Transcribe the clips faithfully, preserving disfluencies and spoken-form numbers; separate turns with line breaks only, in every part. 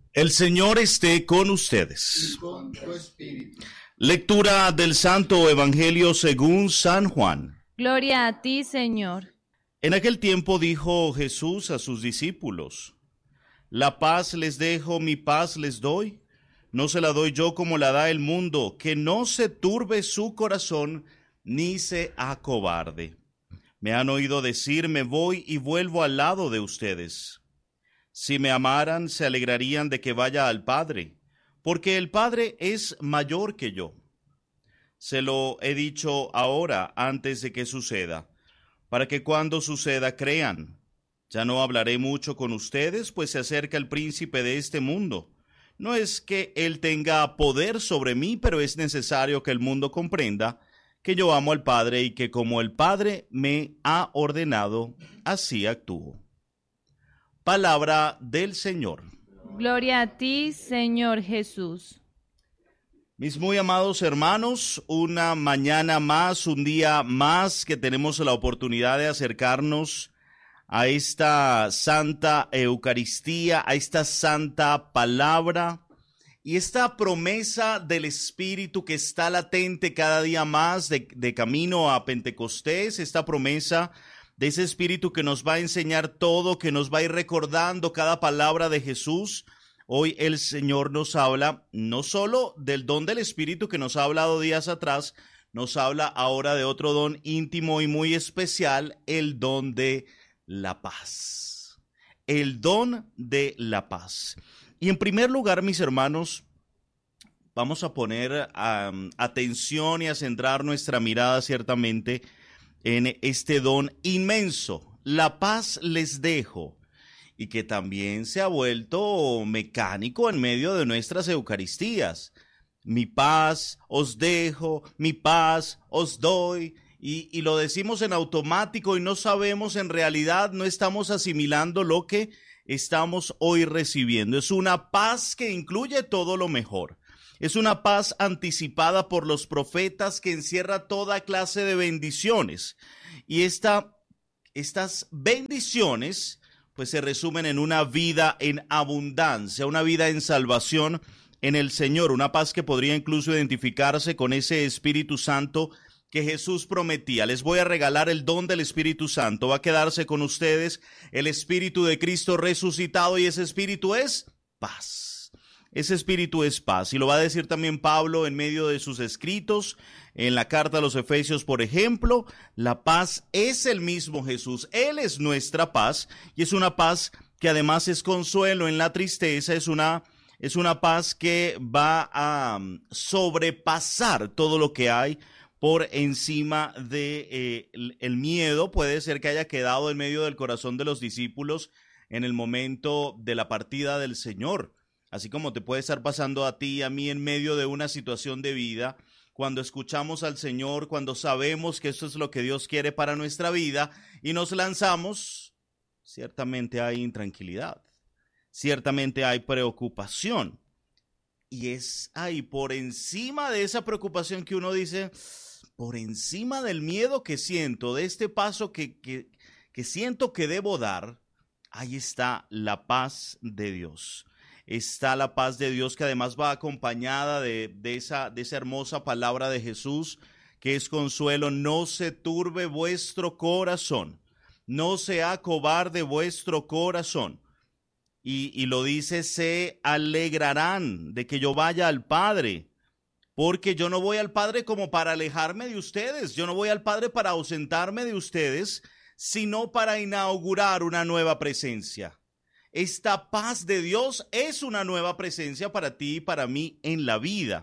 El Señor esté con ustedes.
Y con tu espíritu.
Lectura del Santo Evangelio según San Juan.
Gloria a ti, Señor.
En aquel tiempo dijo Jesús a sus discípulos: La paz les dejo, mi paz les doy. No se la doy yo como la da el mundo, que no se turbe su corazón ni se acobarde. Me han oído decir, me voy y vuelvo al lado de ustedes. Si me amaran, se alegrarían de que vaya al Padre, porque el Padre es mayor que yo. Se lo he dicho ahora, antes de que suceda, para que cuando suceda crean. Ya no hablaré mucho con ustedes, pues se acerca el príncipe de este mundo. No es que él tenga poder sobre mí, pero es necesario que el mundo comprenda que yo amo al Padre y que como el Padre me ha ordenado, así actúo. Palabra del Señor.
Gloria a ti, Señor Jesús.
Mis muy amados hermanos, una mañana más, un día más que tenemos la oportunidad de acercarnos a esta Santa Eucaristía, a esta Santa Palabra y esta promesa del Espíritu que está latente cada día más de, de camino a Pentecostés, esta promesa de ese Espíritu que nos va a enseñar todo, que nos va a ir recordando cada palabra de Jesús. Hoy el Señor nos habla no solo del don del Espíritu que nos ha hablado días atrás, nos habla ahora de otro don íntimo y muy especial, el don de la paz. El don de la paz. Y en primer lugar, mis hermanos, vamos a poner um, atención y a centrar nuestra mirada ciertamente en este don inmenso. La paz les dejo, y que también se ha vuelto mecánico en medio de nuestras Eucaristías. Mi paz os dejo, mi paz os doy. Y, y lo decimos en automático y no sabemos, en realidad no estamos asimilando lo que estamos hoy recibiendo. Es una paz que incluye todo lo mejor. Es una paz anticipada por los profetas que encierra toda clase de bendiciones. Y esta, estas bendiciones pues se resumen en una vida en abundancia, una vida en salvación en el Señor. Una paz que podría incluso identificarse con ese Espíritu Santo que Jesús prometía. Les voy a regalar el don del Espíritu Santo. Va a quedarse con ustedes el Espíritu de Cristo resucitado y ese Espíritu es paz. Ese Espíritu es paz. Y lo va a decir también Pablo en medio de sus escritos, en la carta a los Efesios, por ejemplo. La paz es el mismo Jesús. Él es nuestra paz y es una paz que además es consuelo en la tristeza. Es una, es una paz que va a sobrepasar todo lo que hay por encima de eh, el, el miedo. Puede ser que haya quedado en medio del corazón de los discípulos en el momento de la partida del Señor. Así como te puede estar pasando a ti y a mí en medio de una situación de vida, cuando escuchamos al Señor, cuando sabemos que esto es lo que Dios quiere para nuestra vida y nos lanzamos, ciertamente hay intranquilidad, ciertamente hay preocupación. Y es ahí por encima de esa preocupación que uno dice, por encima del miedo que siento, de este paso que, que, que siento que debo dar, ahí está la paz de Dios. Está la paz de Dios que además va acompañada de, de, esa, de esa hermosa palabra de Jesús, que es consuelo. No se turbe vuestro corazón, no se acobarde vuestro corazón. Y, y lo dice, se alegrarán de que yo vaya al Padre, porque yo no voy al Padre como para alejarme de ustedes, yo no voy al Padre para ausentarme de ustedes, sino para inaugurar una nueva presencia. Esta paz de Dios es una nueva presencia para ti y para mí en la vida.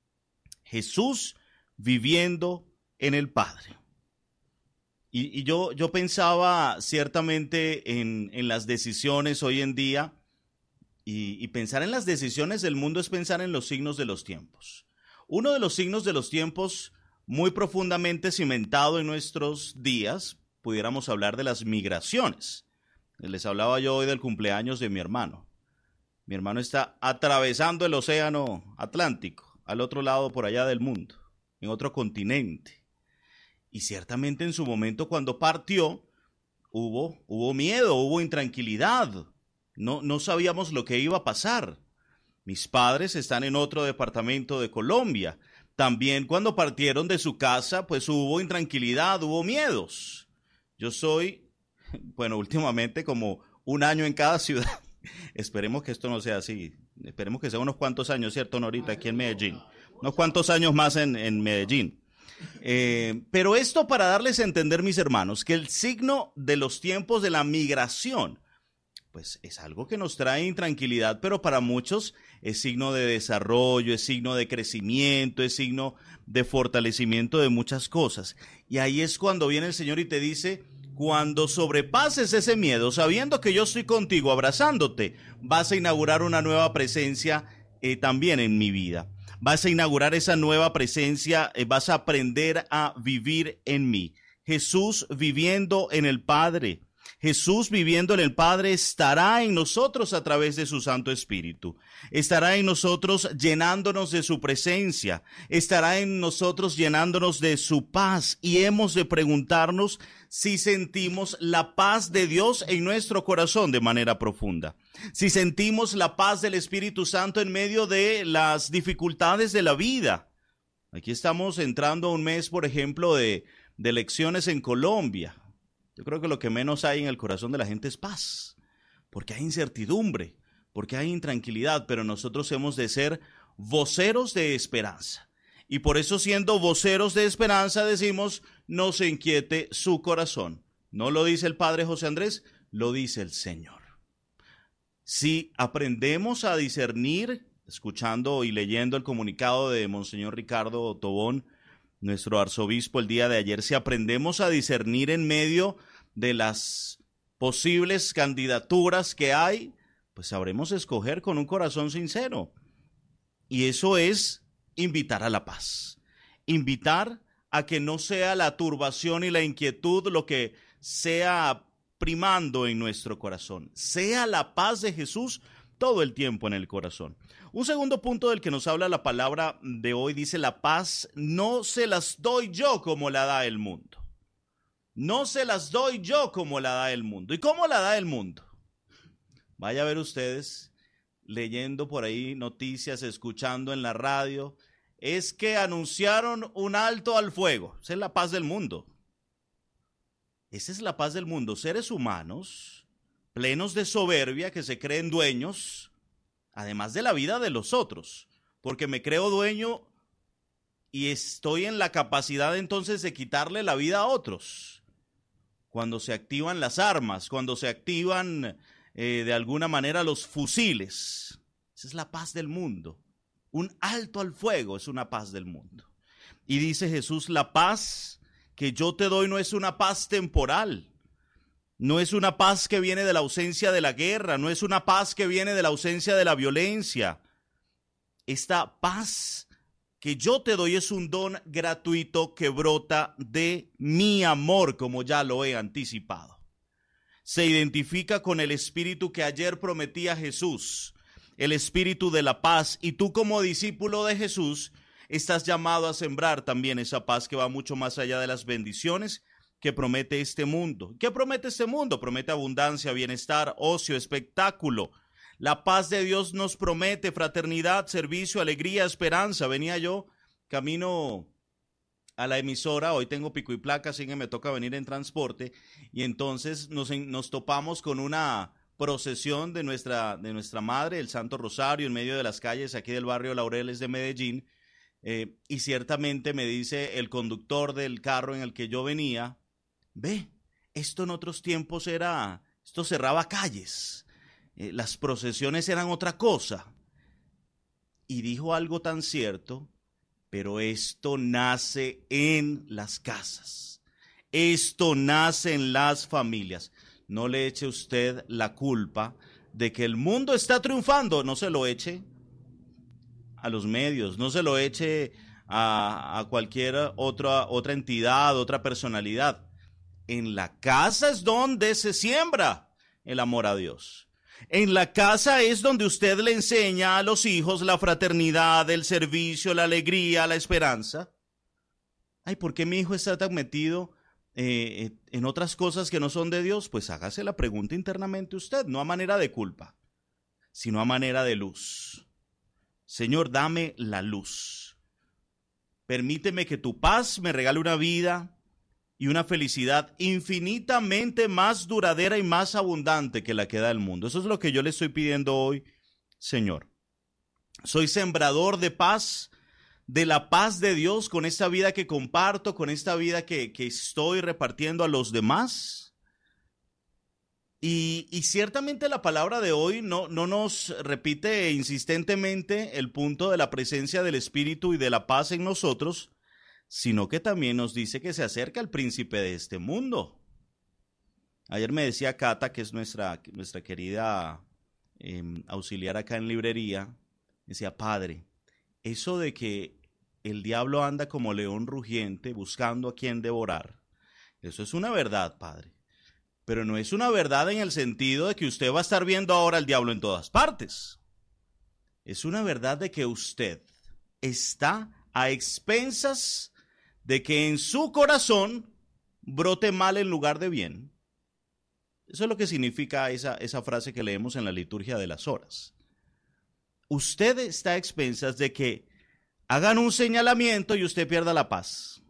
Jesús viviendo en el Padre. Y, y yo, yo pensaba ciertamente en, en las decisiones hoy en día, y, y pensar en las decisiones del mundo es pensar en los signos de los tiempos. Uno de los signos de los tiempos muy profundamente cimentado en nuestros días, pudiéramos hablar de las migraciones. Les hablaba yo hoy del cumpleaños de mi hermano. Mi hermano está atravesando el océano Atlántico, al otro lado por allá del mundo, en otro continente. Y ciertamente en su momento cuando partió, hubo, hubo miedo, hubo intranquilidad. No, no sabíamos lo que iba a pasar. Mis padres están en otro departamento de Colombia. También cuando partieron de su casa, pues hubo intranquilidad, hubo miedos. Yo soy, bueno, últimamente como un año en cada ciudad. Esperemos que esto no sea así. Esperemos que sea unos cuantos años, ¿cierto, Norita? Aquí en Medellín. Unos cuantos años más en, en Medellín. Eh, pero esto para darles a entender, mis hermanos, que el signo de los tiempos de la migración, pues es algo que nos trae intranquilidad, pero para muchos es signo de desarrollo, es signo de crecimiento, es signo de fortalecimiento de muchas cosas. Y ahí es cuando viene el Señor y te dice, cuando sobrepases ese miedo, sabiendo que yo estoy contigo, abrazándote, vas a inaugurar una nueva presencia eh, también en mi vida. Vas a inaugurar esa nueva presencia, eh, vas a aprender a vivir en mí. Jesús viviendo en el Padre. Jesús viviendo en el Padre estará en nosotros a través de su Santo Espíritu. Estará en nosotros llenándonos de su presencia. Estará en nosotros llenándonos de su paz. Y hemos de preguntarnos si sentimos la paz de Dios en nuestro corazón de manera profunda. Si sentimos la paz del Espíritu Santo en medio de las dificultades de la vida. Aquí estamos entrando a un mes, por ejemplo, de, de elecciones en Colombia. Yo creo que lo que menos hay en el corazón de la gente es paz, porque hay incertidumbre, porque hay intranquilidad, pero nosotros hemos de ser voceros de esperanza. Y por eso, siendo voceros de esperanza, decimos, no se inquiete su corazón. No lo dice el Padre José Andrés, lo dice el Señor. Si aprendemos a discernir, escuchando y leyendo el comunicado de Monseñor Ricardo Tobón, nuestro arzobispo, el día de ayer, si aprendemos a discernir en medio de las posibles candidaturas que hay, pues sabremos escoger con un corazón sincero. Y eso es invitar a la paz. Invitar a que no sea la turbación y la inquietud lo que sea primando en nuestro corazón. Sea la paz de Jesús todo el tiempo en el corazón. Un segundo punto del que nos habla la palabra de hoy dice, la paz no se las doy yo como la da el mundo. No se las doy yo como la da el mundo. ¿Y cómo la da el mundo? Vaya a ver ustedes, leyendo por ahí noticias, escuchando en la radio, es que anunciaron un alto al fuego. Esa es la paz del mundo. Esa es la paz del mundo. Seres humanos, plenos de soberbia, que se creen dueños, además de la vida de los otros, porque me creo dueño y estoy en la capacidad entonces de quitarle la vida a otros. Cuando se activan las armas, cuando se activan eh, de alguna manera los fusiles. Esa es la paz del mundo. Un alto al fuego es una paz del mundo. Y dice Jesús, la paz que yo te doy no es una paz temporal. No es una paz que viene de la ausencia de la guerra, no es una paz que viene de la ausencia de la violencia. Esta paz que yo te doy es un don gratuito que brota de mi amor, como ya lo he anticipado. Se identifica con el espíritu que ayer prometía Jesús, el espíritu de la paz, y tú como discípulo de Jesús estás llamado a sembrar también esa paz que va mucho más allá de las bendiciones que promete este mundo. ¿Qué promete este mundo? Promete abundancia, bienestar, ocio, espectáculo. La paz de Dios nos promete fraternidad, servicio, alegría, esperanza. Venía yo camino a la emisora, hoy tengo pico y placa, así que me toca venir en transporte, y entonces nos, nos topamos con una procesión de nuestra, de nuestra madre, el Santo Rosario, en medio de las calles aquí del barrio Laureles de Medellín, eh, y ciertamente me dice el conductor del carro en el que yo venía, ve, esto en otros tiempos era, esto cerraba calles, eh, las procesiones eran otra cosa. Y dijo algo tan cierto, pero esto nace en las casas, esto nace en las familias. No le eche usted la culpa de que el mundo está triunfando, no se lo eche a los medios, no se lo eche a, a cualquier otra, otra entidad, otra personalidad. En la casa es donde se siembra el amor a Dios. En la casa es donde usted le enseña a los hijos la fraternidad, el servicio, la alegría, la esperanza. Ay, ¿por qué mi hijo está tan metido eh, en otras cosas que no son de Dios? Pues hágase la pregunta internamente usted, no a manera de culpa, sino a manera de luz. Señor, dame la luz. Permíteme que tu paz me regale una vida y una felicidad infinitamente más duradera y más abundante que la que da el mundo. Eso es lo que yo le estoy pidiendo hoy, Señor. Soy sembrador de paz, de la paz de Dios con esta vida que comparto, con esta vida que, que estoy repartiendo a los demás. Y, y ciertamente la palabra de hoy no, no nos repite insistentemente el punto de la presencia del Espíritu y de la paz en nosotros, sino que también nos dice que se acerca el príncipe de este mundo. Ayer me decía Cata, que es nuestra, nuestra querida eh, auxiliar acá en librería, decía, padre, eso de que el diablo anda como león rugiente buscando a quien devorar, eso es una verdad, padre. Pero no es una verdad en el sentido de que usted va a estar viendo ahora al diablo en todas partes. Es una verdad de que usted está a expensas de que en su corazón brote mal en lugar de bien. Eso es lo que significa esa, esa frase que leemos en la liturgia de las horas. Usted está a expensas de que hagan un señalamiento y usted pierda la paz.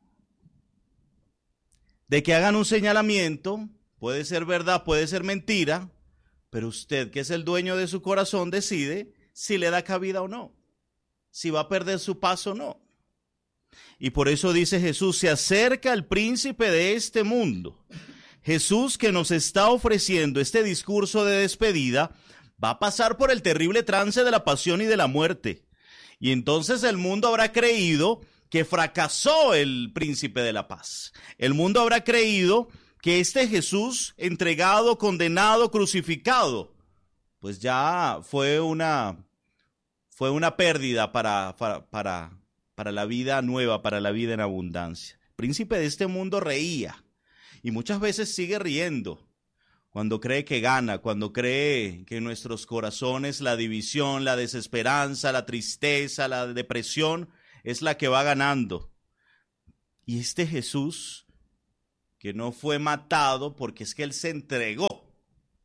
De que hagan un señalamiento, puede ser verdad, puede ser mentira, pero usted, que es el dueño de su corazón, decide si le da cabida o no, si va a perder su paz o no. Y por eso dice Jesús, se acerca el príncipe de este mundo. Jesús, que nos está ofreciendo este discurso de despedida, va a pasar por el terrible trance de la pasión y de la muerte. Y entonces el mundo habrá creído que fracasó el príncipe de la paz. El mundo habrá creído que este Jesús entregado, condenado, crucificado, pues ya fue una, fue una pérdida para, para, para, para la vida nueva, para la vida en abundancia. El príncipe de este mundo reía y muchas veces sigue riendo cuando cree que gana, cuando cree que en nuestros corazones la división, la desesperanza, la tristeza, la depresión es la que va ganando. Y este Jesús, que no fue matado porque es que él se entregó.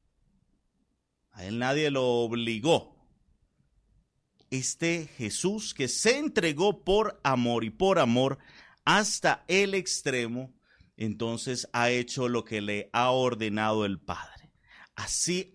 A él nadie lo obligó. Este Jesús que se entregó por amor y por amor hasta el extremo, entonces ha hecho lo que le ha ordenado el Padre. Así